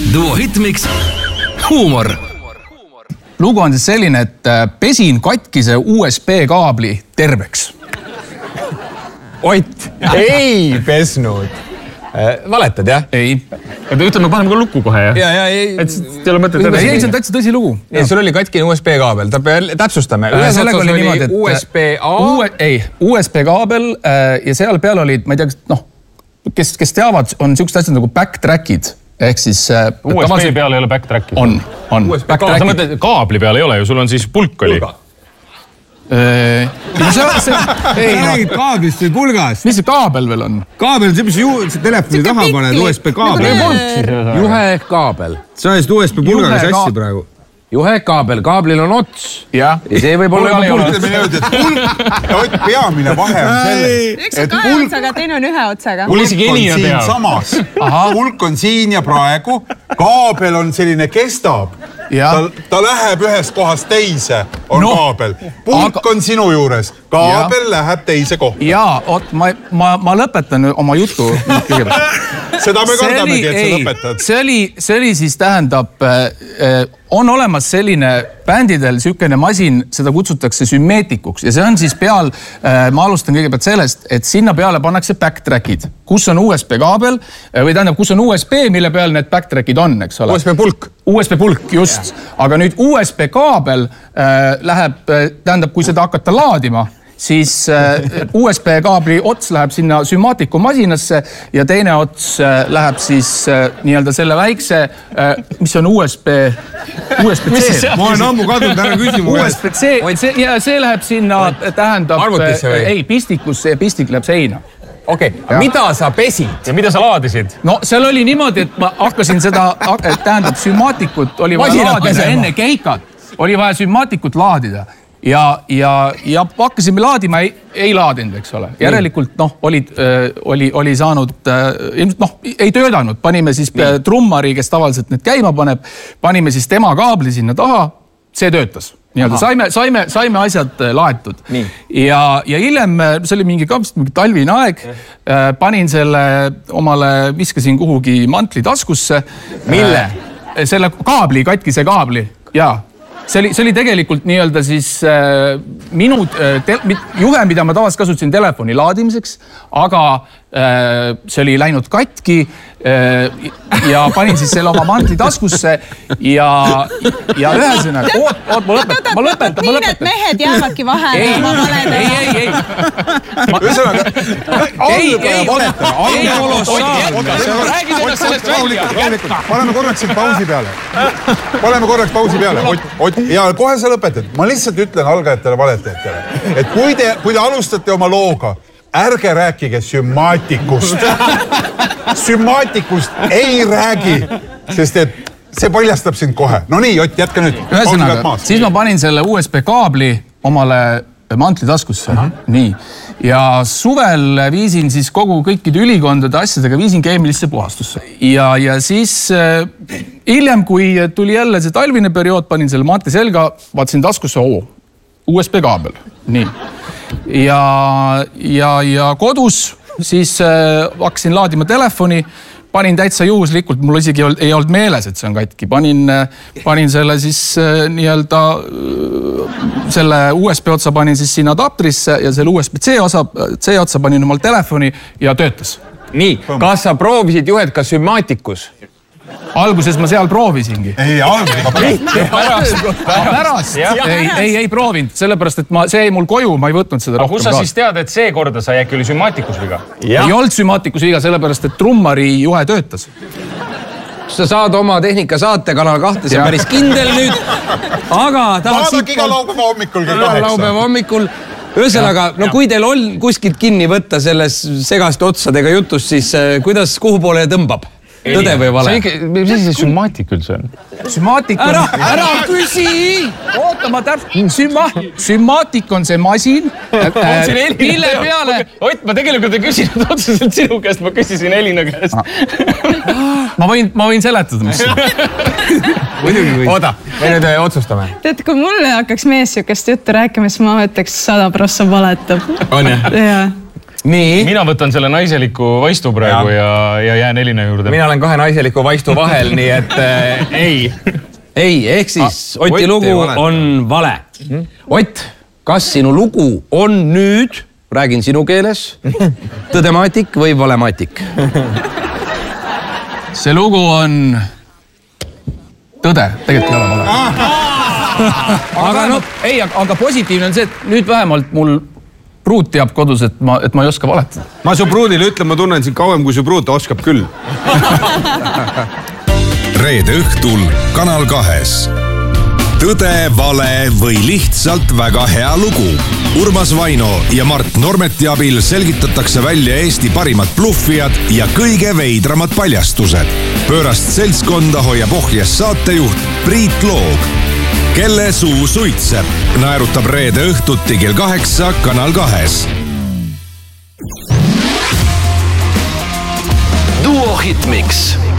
Duo Hitmix huumor. Lugu on siis selline, et pesin katkise USB-kaabli terveks. Ott, ei pesnud. Valetad, jah? Ei. Ütleme, paneme ka lukku kohe, jah? Ja ei. Ei, see on täitsa tõsi lugu. Ei, sul oli katkine USB-kaabel. Täpsustame. Sellega oli niimoodi, et USB-A. USB-kaabel ja seal peal olid, ma ei tea, kes teavad, on niisugused asjad nagu backtrackid. Ehk siis... USB peal ei ole backtrackid. On. Sa mõtled, kaabli peal ei ole ju, sul on siis pulk oli. Räägid kaablist või pulgast? Mis see kaabel veel on? Kaabel on see, mis see telefoni taha paned, USB-kaabel. Juhe ehk kaabel. Sa ajasid USB-pulgaga sassi praegu. Juhe kaabel, kaablil on ots. Ja see võib olla pulk. Peamine vahe on selles, üks on kahe otsaga, teine on ühe otsaga. pulk on siin samas. Pulk on siin ja praegu. Kaabel on selline kestab. Ta läheb ühest kohast teise, on kaabel. Pulk on sinu juures. Kaabel läheb teise kohta. Jaa, ma lõpetan oma jutu. Seda me kardamegi, et sa lõpetad. See oli siis tähendab, on olemas selline bändidel sükene masin, seda kutsutakse sümmeetikuks ja see on siis peal, ma alustan kõigepealt sellest, et sinna peale pannakse backtrackid, kus on USB-kaabel või tähendab, kus on USB, mille peal need backtrackid on, eks ole. USB-pulk. USB-pulk, just. Aga nüüd USB-kaabel läheb, tähendab, kui seda hakata laadima, siis USB-kaabli ots läheb sinna sümmaatiku masinasse ja teine ots läheb siis nii-öelda selle väikse, mis on USB-C. Ma olen ammu kadunud ära küsimu. USB-C ja see läheb sinna, tähendab, ei, pistikusse ja pistik läheb seina. Okei, mida sa pesid? Ja mida sa laadisid? No seal oli niimoodi, et ma hakkasin seda, tähendab, sümmaatikut oli vaja laadida enne keikat. Oli vaja sümmaatikut laadida. Ja hakkasime laadima, ei laadinud, eks ole. Järelikult, oli saanud, ei töödanud. Panime siis trummari, kes tavaliselt need käima paneb, panime siis tema kaabli sinna taha, see töötas. Saime asjad laetud. Ja hiljem, see oli mingi talvine aeg, panin selle omale, viskasin kuhugi mantli taskusse. Mille? Selle kaabli, katkise kaabli, jaa. See oli tegelikult nii-öelda siis minu juhe, mida ma tavaliselt kasutasin telefoni laadimiseks, aga see oli läinud katki ja panin siis selle oma mantli taskusse ja ühesõnaga, ma lõpetan. Nii need mehed jäävadki vahele oma valedega. Ei. Algaja valetama. Paneme korraks siin pausi peale. Ja kohe sa lõpetad. Ma lihtsalt ütlen algajatele valetajatele, et kui te alustate oma looga, ärge rääkige sümmaatikust. Sümmaatikust ei räägi, sest et see paljastab sind kohe. No nii, Ott, jätka nüüd. Ühesõnaga, siis ma panin selle USB-kaabli omale mantli taskusse. Nii. Ja suvel viisin siis kõikide ülikondade asjadega, viisin keemilisse puhastusse. Ja siis hiljem, kui tuli jälle see talvine periood, panin selle mantli selga, vaatasin taskusse, USB-kaabel. Nii. Ja kodus siis hakkasin laadima telefoni, panin täitsa juhuslikult, mul isegi ei olnud meeles, et see on katki. Panin selle siis nii-öelda, selle USB otsa panin siis sinna adapterisse ja selle USB-C otsa panin omal telefoni ja töötas. Nii, kas sa proovisid juhet ka sümmaatikus? Alguses ma seal proovisingi. Ei, pärast. Ei proovinud, sellepärast, et see jäi mul koju, ma ei võtnud seda rohkem. Kus sa siis tead, et see korda sa äkki oli sümmaatikus viga? Ei olnud sümmaatikus viga, sellepärast, et trummari juhe töötas. Sa saad oma tehnika saate Kanal 2, see on päris kindel nüüd. Aga vaadake iga laupäeva hommikul kell 8. Laupäeva hommikul. Ühesõnaga, kui teil on kuskilt kinni võtta selles segaste otsadega jutus, siis kuhu poole tõmbab? Tõde või vale? Mis see sümmaatik üldse on? Sümmaatik on... Ära küsi! Oota, ma sümmaatik on see masin, mille peale... Ott, ma tegelikult ei küsinud otseselt sinu käest, ma küsisin Elina käest. Ma võin seletada, mis Muidugi või? Oota, me nüüd otsustame. Tead, kui mulle hakkaks mees sükest juttu rääkima, siis ma mõtleks 100% valetab. On jah? Jaa. Nii. Mina võtan selle naiseliku vaistu praegu ja jään Elina juurde. Mina olen 2 naiseliku vaistu vahel, nii et ei. Ei, ehk siis Oti lugu on vale. Ott, kas sinu lugu on nüüd, räägin sinu keeles, tõdemaatik või valemaatik? See lugu on tõde, tegelikult ei ole vale. Aga positiivne on see, et nüüd vähemalt mul pruut teab kodus, et ma ei oska valetada. Ma su pruudile ütlen, ma tunnen sind kauem, kui su pruut oskab küll. Reede õhtul Kanal 2. Tõde, vale või lihtsalt väga hea lugu. Urmas Vaino ja Mart Normeti abil selgitatakse välja Eesti parimad bluffijad ja kõige veidramad paljastused. Pöörast seltskonda hoiab ohjes saatejuht Priit Loog. Kelle suu suitseb? Naerutab reede õhtuti kell 8 Kanal 2. Duo Hitmix.